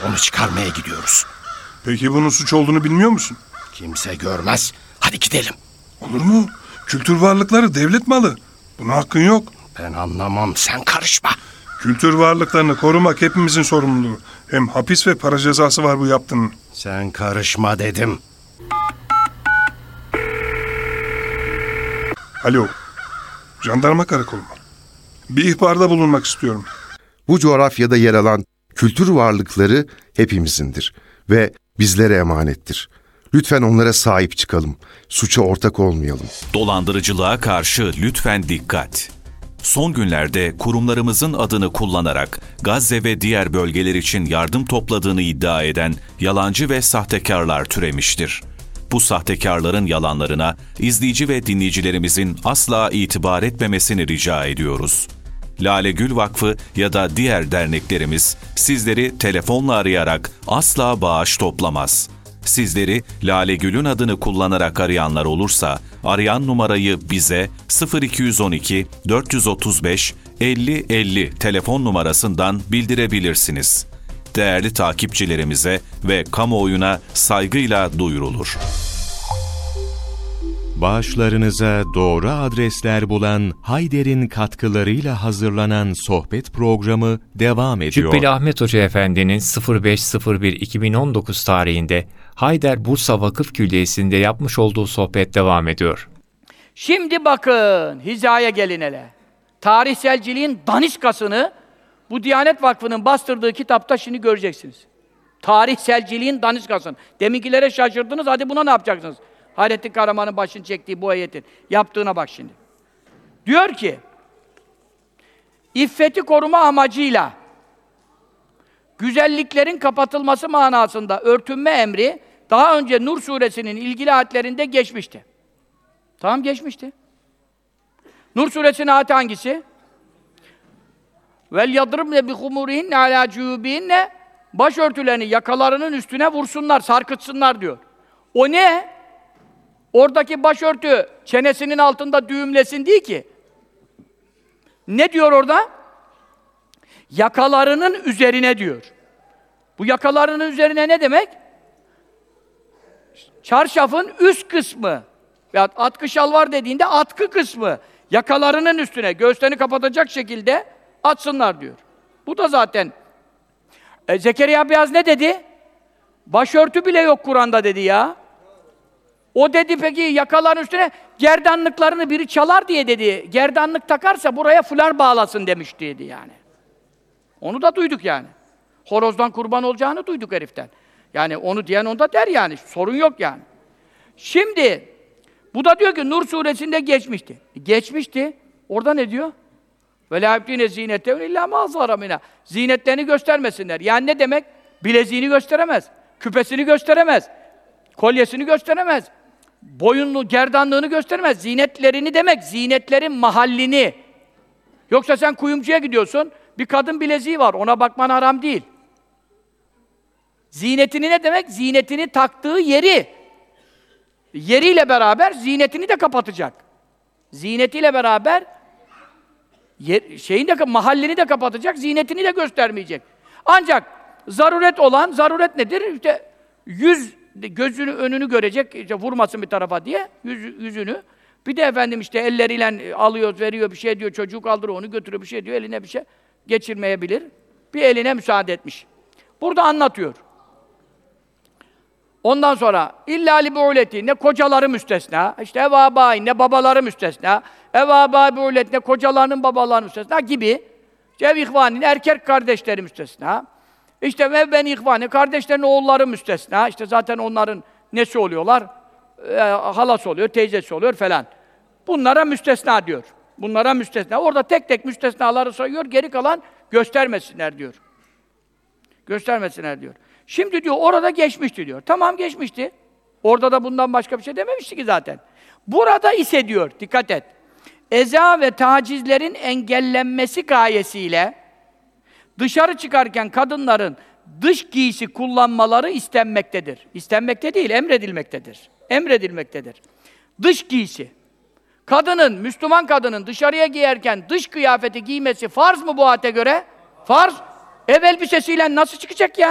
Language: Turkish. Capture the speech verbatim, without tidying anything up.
Onu çıkarmaya gidiyoruz. Peki bunun suç olduğunu bilmiyor musun? Kimse görmez. Hadi gidelim. Olur mu? Kültür varlıkları devlet malı. Buna hakkın yok. Ben anlamam, sen karışma. Kültür varlıklarını korumak hepimizin sorumluluğu. Hem hapis ve para cezası var bu yaptığının. Sen karışma dedim. Alo, jandarma karakolu mu? Bir ihbarda bulunmak istiyorum. Bu coğrafyada yer alan kültür varlıkları hepimizindir ve bizlere emanettir. Lütfen onlara sahip çıkalım. Suça ortak olmayalım. Dolandırıcılığa karşı lütfen dikkat. Son günlerde kurumlarımızın adını kullanarak Gazze ve diğer bölgeler için yardım topladığını iddia eden yalancı ve sahtekarlar türemiştir. Bu sahtekarların yalanlarına izleyici ve dinleyicilerimizin asla itibar etmemesini rica ediyoruz. Lale Gül Vakfı ya da diğer derneklerimiz sizleri telefonla arayarak asla bağış toplamaz. Sizleri Lale Gül'ün adını kullanarak arayanlar olursa, arayan numarayı bize sıfır iki on iki dört otuz beş elli elli telefon numarasından bildirebilirsiniz. Değerli takipçilerimize ve kamuoyuna saygıyla duyurulur. Bağışlarınıza doğru adresler bulan Hayder'in katkılarıyla hazırlanan sohbet programı devam ediyor. Cübbeli Ahmet Hoca Efendi'nin sıfır beş sıfır bir iki bin on dokuz tarihinde Hayder Bursa Vakıf Külliyesi'nde yapmış olduğu sohbet devam ediyor. Şimdi bakın, hizaya gelin hele. Tarihselciliğin daniskasını bu Diyanet Vakfı'nın bastırdığı kitapta şimdi göreceksiniz. Tarihselciliğin daniskasını. Deminkilere şaşırdınız, hadi buna ne yapacaksınız? Hayrettin Karaman'ın başını çektiği bu ayetin yaptığına bak şimdi. Diyor ki, iffeti koruma amacıyla güzelliklerin kapatılması manasında örtünme emri daha önce Nur suresinin ilgili ayetlerinde geçmişti. Tamam, geçmişti. Nur suresinin ayeti hangisi? Vel yadribne bi humurihinne ala cuyubihinne, başörtülerini yakalarının üstüne vursunlar, sarkıtsınlar diyor. O ne? Oradaki başörtü çenesinin altında düğümlesin değil ki. Ne diyor orada? Yakalarının üzerine diyor. Bu yakalarının üzerine ne demek? Çarşafın üst kısmı veya atkı şalvar dediğinde atkı kısmı yakalarının üstüne, göğüslerini kapatacak şekilde atsınlar diyor. Bu da zaten e, Zekeriya Beyaz ne dedi? Başörtü bile yok Kur'an'da dedi ya. O dedi peki yakaların üstüne gerdanlıklarını biri çalar diye dedi. Gerdanlık takarsa buraya fular bağlasın demiş dedi yani. Onu da duyduk yani. Horozdan kurban olacağını duyduk heriften. Yani onu diyen onda der yani. Sorun yok yani. Şimdi bu da diyor ki Nur suresinde geçmişti. Geçmişti. Orada ne diyor? Ve la yubdine zinetehun illa ma zahara minha. Zinetlerini göstermesinler. Yani ne demek? Bileziğini gösteremez. Küpesini gösteremez. Kolyesini gösteremez. Boyunlu, gerdanlığını gösteremez. Zinetlerini demek, zinetlerin mahallini. Yoksa sen kuyumcuya gidiyorsun, bir kadın bileziği var, ona bakman haram değil. Zinetini ne demek? Zinetini taktığı yeri. Yeriyle beraber zinetini de kapatacak. Zinetiyle beraber yer, şeyin de, mahallini de kapatacak, zinetini de göstermeyecek. Ancak zaruret olan, zaruret nedir? İşte yüz gözünü, önünü görecek, işte vurmasın bir tarafa diye, yüz, yüzünü. Bir de efendim işte elleriyle alıyor, veriyor, bir şey diyor, çocuğu kaldırıyor, onu götürüyor, bir şey diyor, eline bir şey geçirmeyebilir. Bir eline müsaade etmiş. Burada anlatıyor. Ondan sonra illa li bu'uleti, ne kocaları müstesna, işte ev abai, ne babaları müstesna, ev abai bu'ulet, ne kocalarının babalarının müstesna gibi, işte ev ihvanin, erkek kardeşleri müstesna, işte ev ben ihvani, kardeşlerin oğulları müstesna, işte zaten onların nesi oluyorlar, e, halası oluyor, teyzesi oluyor falan. Bunlara müstesna diyor. Bunlara müstesna. Orada tek tek müstesnaları sayıyor, geri kalan göstermesinler diyor. Göstermesinler diyor. Şimdi diyor, orada geçmişti diyor. Tamam, geçmişti. Orada da bundan başka bir şey dememişti ki zaten. Burada ise diyor, dikkat et, eza ve tacizlerin engellenmesi gayesiyle dışarı çıkarken kadınların dış giysi kullanmaları istenmektedir. İstenmekte değil, emredilmektedir. Emredilmektedir. Dış giysi. Kadının, Müslüman kadının dışarıya giyerken dış kıyafeti giymesi farz mı bu ayete göre? Farz. Ev elbisesiyle nasıl çıkacak ya?